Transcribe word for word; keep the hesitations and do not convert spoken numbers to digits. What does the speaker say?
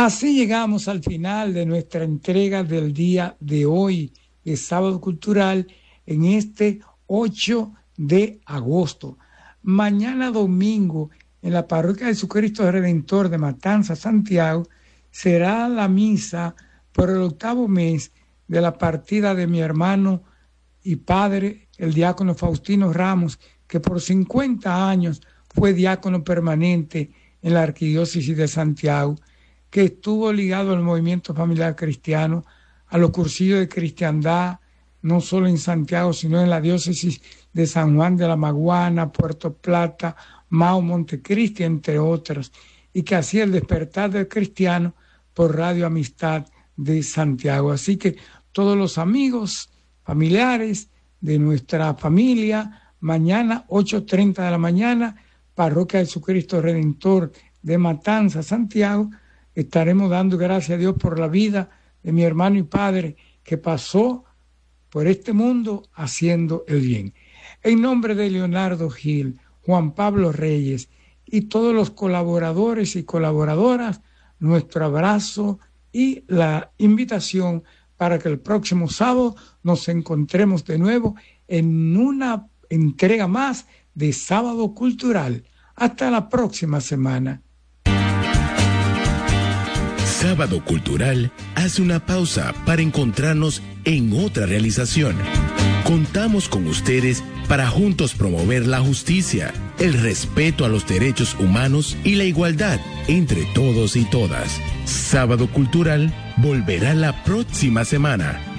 Así llegamos al final de nuestra entrega del día de hoy, de Sábado Cultural, en este ocho de agosto. Mañana domingo, en la Parroquia de Jesucristo Redentor de Matanzas, Santiago, será la misa por el octavo mes de la partida de mi hermano y padre, el diácono Faustino Ramos, que por cincuenta años fue diácono permanente en la Arquidiócesis de Santiago, que estuvo ligado al movimiento familiar cristiano, a los cursillos de cristiandad, no solo en Santiago, sino en la diócesis de San Juan de la Maguana, Puerto Plata, Mao, Montecristi, entre otras, y que hacía el despertar del cristiano por Radio Amistad de Santiago. Así que todos los amigos, familiares de nuestra familia, mañana ocho treinta de la mañana, Parroquia de Jesucristo Redentor de Matanzas, Santiago, estaremos dando gracias a Dios por la vida de mi hermano y padre que pasó por este mundo haciendo el bien. En nombre de Leonardo Gil, Juan Pablo Reyes y todos los colaboradores y colaboradoras, nuestro abrazo y la invitación para que el próximo sábado nos encontremos de nuevo en una entrega más de Sábado Cultural. Hasta la próxima semana. Sábado Cultural hace una pausa para encontrarnos en otra realización. Contamos con ustedes para juntos promover la justicia, el respeto a los derechos humanos y la igualdad entre todos y todas. Sábado Cultural volverá la próxima semana.